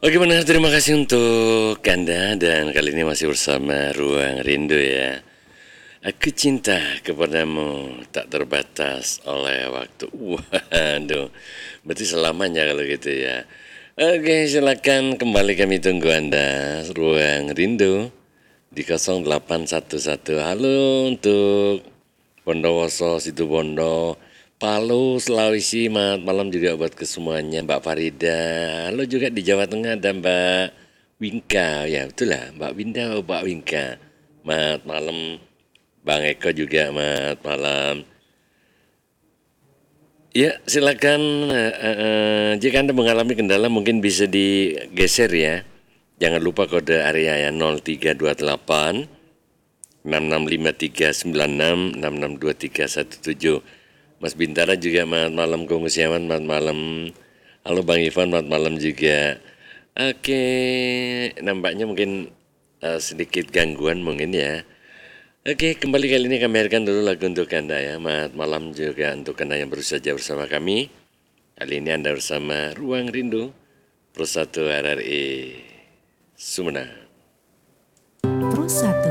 Oke pendengar, terima kasih untuk Anda dan kali ini masih bersama Ruang Rindu ya. Aku cinta kepadamu tak terbatas oleh waktu. Waduh, berarti selamanya kalau gitu ya. Oke, silakan kembali kami tunggu Anda. Ruang Rindu di 0811. Halo untuk Bondowoso, Situbondo, Palu, Sulawesi, malam juga buat kesemuanya Mbak Farida. Halo juga di Jawa Tengah ada Mbak Winka, ya betul lah Mbak Winda, Mbak Winka. Malam Bang Eko juga malam. Ya silakan, jika Anda mengalami kendala mungkin bisa digeser ya. Jangan lupa kode area ya 0328 665396 662317. Mas Bintara juga malam Kong Siaman malam. Halo Bang Ivan malam juga. Oke, nampaknya mungkin sedikit gangguan mungkin ya. Oke, kembali kali ini kami hadirkan dulu lagu untuk Anda ya. Malam juga untuk Anda yang baru saja bersama kami. Kali ini Anda bersama Ruang Rindu Pro 1 RRI Sumena. Pro 1